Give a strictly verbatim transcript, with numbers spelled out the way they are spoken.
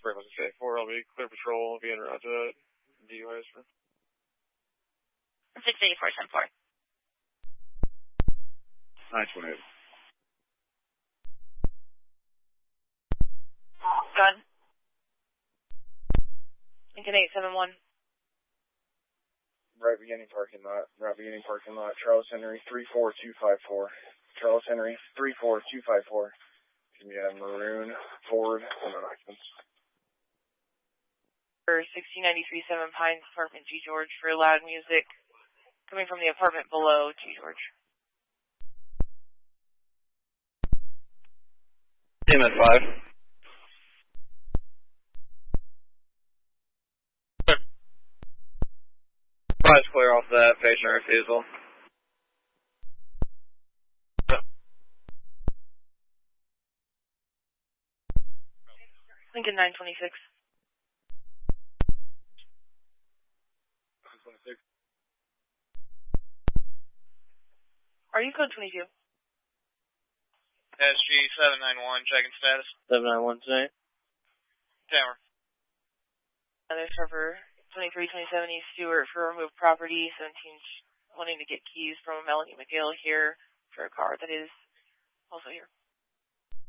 Bravo six eighty-four, I'll be clear patrol, I'll be en route to that D U I S. six eighty-four, ten four. nine twenty-eight. Gun. Lincoln eight seven one. Right beginning parking lot, right beginning parking lot, Charles Henry three four two five four. Charles Henry three four two five four. Give me a maroon Ford and an occupants. For sixteen ninety-three Seven Pines, apartment G George, for loud music coming from the apartment below G George. Team at five. Five's clear off that, patient refusal. Lincoln nine twenty-six. nine twenty-six. Are you code twenty-two? S G seven nine one, checking status. seven nine one tonight. Tower. Another server, twenty-three twenty-seven East Stewart for removed property, seventeen wanting to get keys from Melanie McGill here for a car that is also here.